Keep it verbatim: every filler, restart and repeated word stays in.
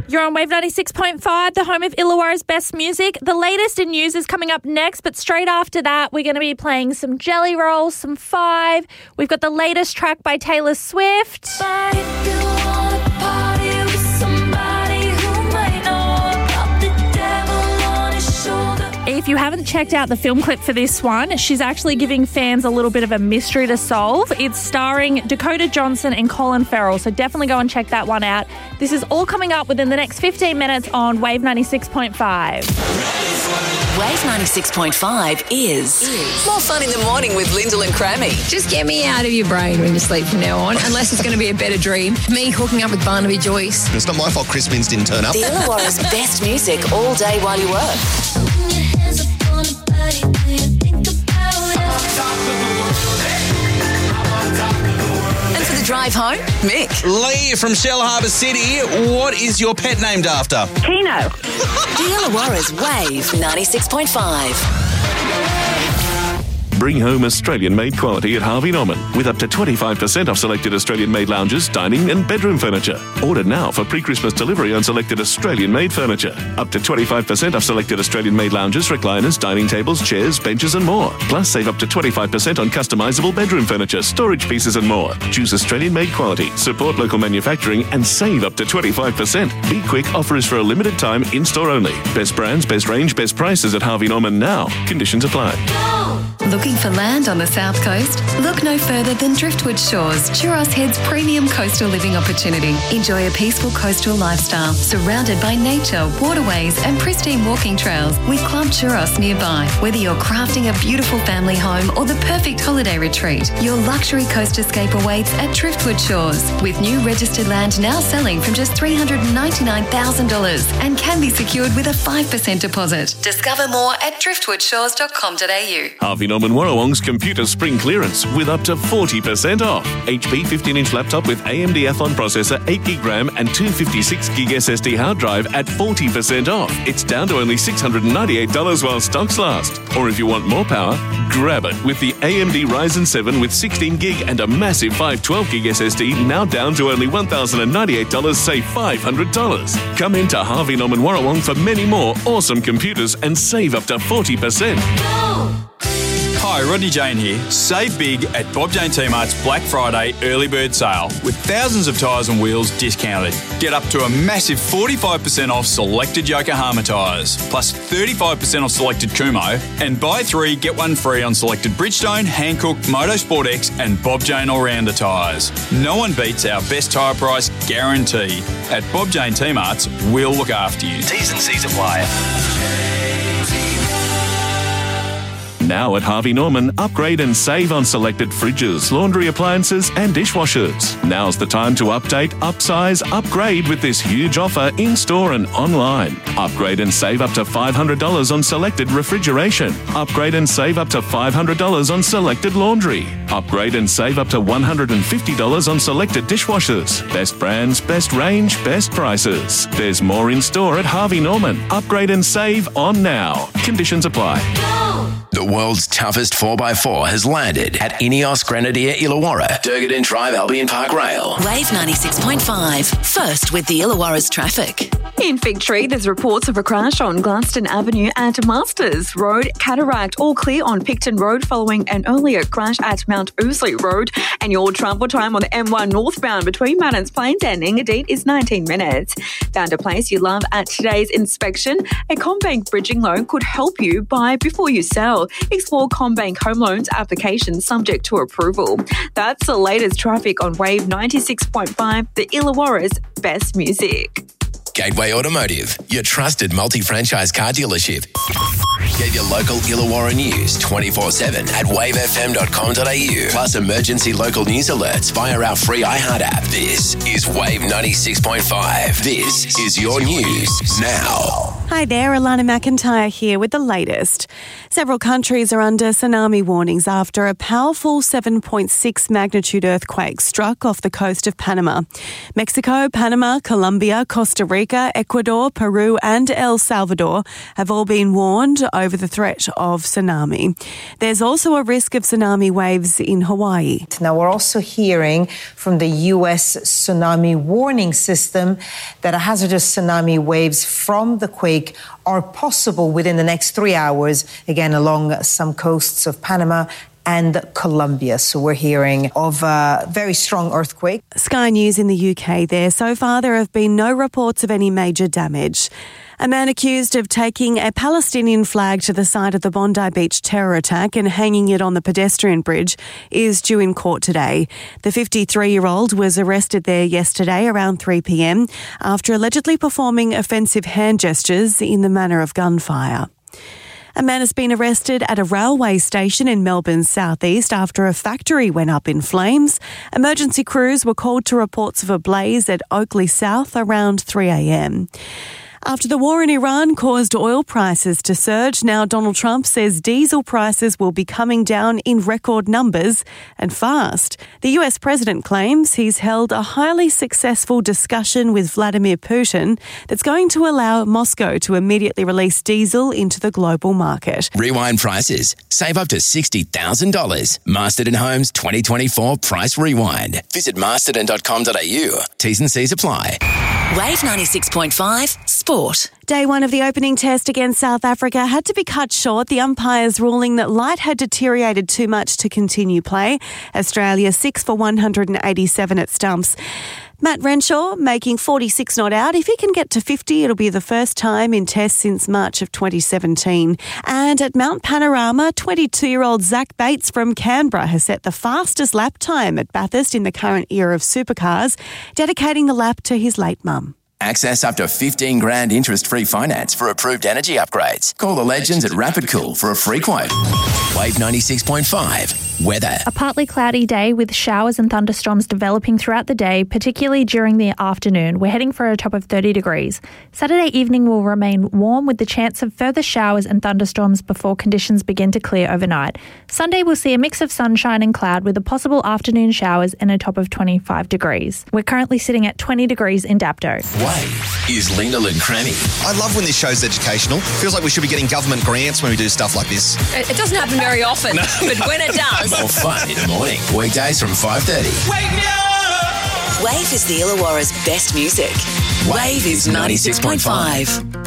You're on Wave ninety-six point five, the home of Illawarra's best music. The latest in news is coming up next, but straight after that, we're going to be playing some Jelly Rolls, some Five. We've got the latest track by Taylor Swift. But if you want to party with somebody who might know about the devil on his shoulder. If you haven't checked out the film clip for this one, she's actually giving fans a little bit of a mystery to solve. It's starring Dakota Johnson and Colin Farrell, so definitely go and check that one out. This is all coming up within the next fifteen minutes on Wave ninety-six point five. Wave ninety-six point five is, is more fun in the morning with Lyndall and Crammy. Just get me out of your brain when you sleep from now on, unless it's going to be a better dream. Me hooking up with Barnaby Joyce. It's not my fault Chris Minns didn't turn up. The Illawarra's best music all day while you work. And for the drive home, Mick. Lee from Shell Harbour City, what is your pet named after? Kino. The Illawarra's Wave ninety-six point five. Bring home Australian-made quality at Harvey Norman with up to twenty-five percent off selected Australian-made lounges, dining and bedroom furniture. Order now for pre-Christmas delivery on selected Australian-made furniture. Up to twenty-five percent off selected Australian-made lounges, recliners, dining tables, chairs, benches and more. Plus, save up to twenty-five percent on customisable bedroom furniture, storage pieces and more. Choose Australian-made quality, support local manufacturing and save up to twenty-five percent. Be quick, offer is for a limited time, in-store only. Best brands, best range, best prices at Harvey Norman now. Conditions apply. Looking for land on the south coast? Look no further than Driftwood Shores, Churros Head's premium coastal living opportunity. Enjoy a peaceful coastal lifestyle surrounded by nature, waterways and pristine walking trails with Club Churros nearby. Whether you're crafting a beautiful family home or the perfect holiday retreat, your luxury coast escape awaits at Driftwood Shores, with new registered land now selling from just three hundred ninety-nine thousand dollars and can be secured with a five percent deposit. Discover more at driftwood shores dot com dot a u. Harvey Norman Warrawong's computer spring clearance with up to forty percent off. H P fifteen inch laptop with A M D Athlon processor, eight gig RAM and two hundred fifty-six gig S S D hard drive at forty percent off. It's down to only six hundred ninety-eight dollars while stocks last. Or if you want more power, grab it with the A M D Ryzen seven with sixteen gig and a massive five twelve gig S S D, now down to only one thousand ninety-eight dollars, save five hundred dollars. Come into Harvey Norman Warrawong for many more awesome computers and save up to forty percent. Hi, Rodney Jane here. Save big at Bob Jane T-Mart's Black Friday early bird sale with thousands of tyres and wheels discounted. Get up to a massive forty-five percent off selected Yokohama tyres, plus thirty-five percent off selected Kumo, and buy three, get one free on selected Bridgestone, Hankook, Motorsport X and Bob Jane All-Rounder tyres. No one beats our best tyre price guarantee. At Bob Jane T-Mart's, we'll look after you. T's and C's apply. Now at Harvey Norman, upgrade and save on selected fridges, laundry appliances and dishwashers. Now's the time to update, upsize, upgrade with this huge offer in-store and online. Upgrade and save up to five hundred dollars on selected refrigeration. Upgrade and save up to five hundred dollars on selected laundry. Upgrade and save up to one hundred fifty dollars on selected dishwashers. Best brands, best range, best prices. There's more in-store at Harvey Norman. Upgrade and save on now. Conditions apply. The world's toughest four by four has landed at Ineos Grenadier Illawarra, Durgadin Drive, Albion Park Rail. Wave ninety-six point five, first with the Illawarra's traffic. In Fig Tree, there's reports of a crash on Glaston Avenue at Masters Road. Cataract, all clear on Picton Road following an earlier crash at Mount Ousley Road. And your travel time on the M one northbound between Manners Plains and Engadine is nineteen minutes. Found a place you love at today's inspection. A CommBank bridging loan could help you buy before you sell. Explore CommBank home loans applications subject to approval. That's the latest traffic on Wave ninety-six point five, the Illawarra's best music. Gateway Automotive, your trusted multi-franchise car dealership. Get your local Illawarra news twenty-four seven at wave f m dot com dot a u. Plus emergency local news alerts via our free iHeart app. This is Wave ninety-six point five. This is your news now. Hi there, Alana McIntyre here with the latest. Several countries are under tsunami warnings after a powerful seven point six magnitude earthquake struck off the coast of Panama. Mexico, Panama, Colombia, Costa Rica, Ecuador, Peru and El Salvador have all been warned over over the threat of tsunami. There's also a risk of tsunami waves in Hawaii. Now, we're also hearing from the U S tsunami warning system that a hazardous tsunami waves from the quake are possible within the next three hours, again, along some coasts of Panama and Colombia. So we're hearing of a very strong earthquake. Sky News in the U K there. So far, there have been no reports of any major damage. A man accused of taking a Palestinian flag to the site of the Bondi Beach terror attack and hanging it on the pedestrian bridge is due in court today. The fifty-three-year-old was arrested there yesterday around three p.m. after allegedly performing offensive hand gestures in the manner of gunfire. A man has been arrested at a railway station in Melbourne's southeast after a factory went up in flames. Emergency crews were called to reports of a blaze at Oakley South around three a.m. After the war in Iran caused oil prices to surge, now Donald Trump says diesel prices will be coming down in record numbers and fast. The U S president claims he's held a highly successful discussion with Vladimir Putin that's going to allow Moscow to immediately release diesel into the global market. Rewind prices. Save up to sixty thousand dollars. Masterton Homes twenty twenty-four Price Rewind. Visit masterton dot com dot a u. T's and C's apply. Wave ninety-six point five Sport. Day one of the opening test against South Africa had to be cut short, the umpires ruling that light had deteriorated too much to continue play. Australia six for one hundred eighty-seven at stumps. Matt Renshaw making forty-six not out. If he can get to fifty, it'll be the first time in tests since March of twenty seventeen. And at Mount Panorama, twenty-two-year-old Zach Bates from Canberra has set the fastest lap time at Bathurst in the current era of supercars, dedicating the lap to his late mum. Access up to fifteen grand interest-free finance for approved energy upgrades. Call the legends at Rapid Cool for a free quote. Wave ninety-six point five. Weather. A partly cloudy day with showers and thunderstorms developing throughout the day, particularly during the afternoon. We're heading for a top of thirty degrees. Saturday evening will remain warm with the chance of further showers and thunderstorms before conditions begin to clear overnight. Sunday will see a mix of sunshine and cloud with a possible afternoon showers and a top of twenty-five degrees. We're currently sitting at twenty degrees in Dapto. Wave is Lyndall and Crammy. I love when this show's educational. Feels like we should be getting government grants when we do stuff like this. It doesn't happen very often, but when it does. More fun in the morning. Weekdays from five thirty. Wake me up! Wave is the Illawarra's best music. Wave is ninety-six point five.